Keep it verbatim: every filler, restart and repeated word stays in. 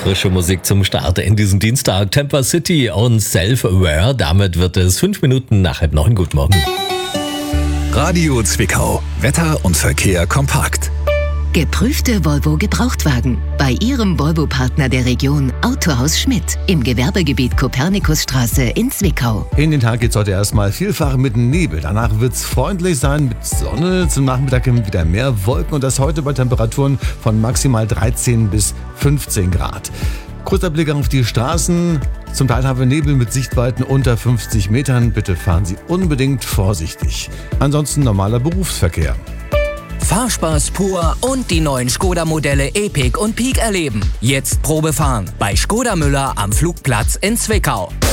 Frische Musik zum Start in diesen Dienstag. Temper City und Self-Aware. Damit wird es fünf Minuten nach halb neun. Guten Morgen. Radio Zwickau. Wetter und Verkehr kompakt. Geprüfte Volvo Gebrauchtwagen. Bei Ihrem Volvo-Partner der Region Autohaus Schmidt im Gewerbegebiet Kopernikusstraße in Zwickau. In den Tag geht's heute erstmal vielfach mit Nebel. Danach wird's freundlich sein mit Sonne. Zum Nachmittag hin wieder mehr Wolken und das heute bei Temperaturen von maximal dreizehn bis fünfzehn Grad. Kurzer Blick auf die Straßen. Zum Teil haben wir Nebel mit Sichtweiten unter fünfzig Metern. Bitte fahren Sie unbedingt vorsichtig. Ansonsten normaler Berufsverkehr. Fahrspaß pur und die neuen Skoda-Modelle Epic und Peak erleben. Jetzt Probe fahren bei Skoda Müller am Flugplatz in Zwickau.